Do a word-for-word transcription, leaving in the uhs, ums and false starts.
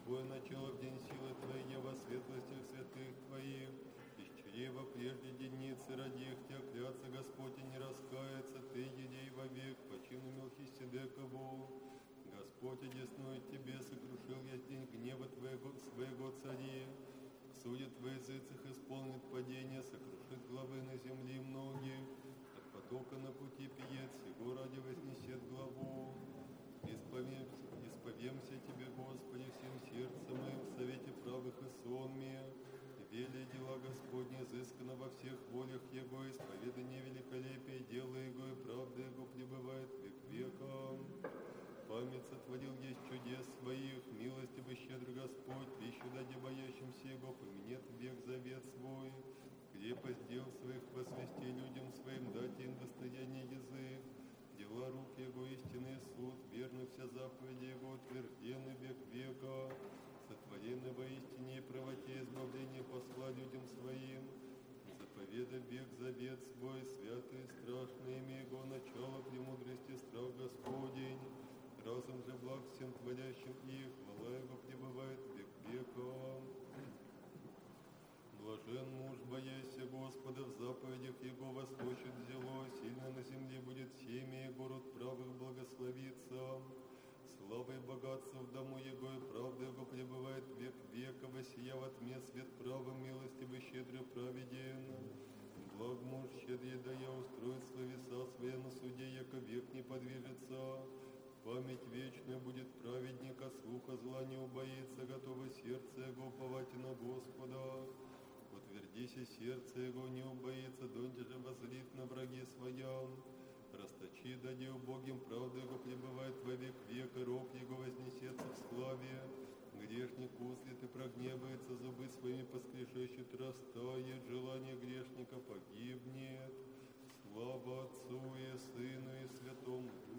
Твое начало в день силы Твоей, во светлостях святых Твоих. Из чрева прежде деницы родих Тебя клятся, Господь, и не раскается Ты, едей вовек, по чину Мелхиседекову. Господь, одесную Тебе сокрушил я день гнева Твоего, своего цари. Судит во языцах исполнит падение, сокрушит главы на земли многих. От потока на пути пиет, сего ради вознесет главу. Исповем, исповемся Тебе, Господи, всем сердцем моим в совете правых и сонме. Велие дела Господни, изысканно во всех волях Его, исповедание великолепия дела Его, и правда Его пребывает век веком. Память сотворил есть чудес своих, милостивый щедрый Господь, пищу даде боящимся Его, поменет век завет свой. Крепость дел своих посвясти людям своим, дать им достояние язык. Дела рук Его истинный суд, верны все заповеди Его, утверждены век века. Сотворены во истине и правоте, избавление посла людям своим. Заповеда век завет свой, святый и страшный имя Его, начало премудрости страх Господень. Разум же благ всем творящим их, хвала Его пребывает век веком. Блажен муж, бояся Господа, в заповедях Его восхочет зело, сильно на земле будет семя, и город правых благословится. Слава и богатство в дому Его, и правда Его пребывает век века, воссия во тьме свет правым, милостивый, щедрый, праведен. Благ муж щедрый, да я устроит словеса свои на суде, яко век не подвижется. Память вечная будет праведника, слуха зла не убоится, готово сердце Его уповать на Господа. Утвердися сердце Его, не убоится, донде же воззрит на враги своя. Расточи, дади убогим, правда Его пребывает во век века, рог Его вознесется в славе. Грешник услит и прогневается, зубы своими поскрешещет, растает, желание грешника погибнет. Слава Отцу и Сыну и Святому Духу.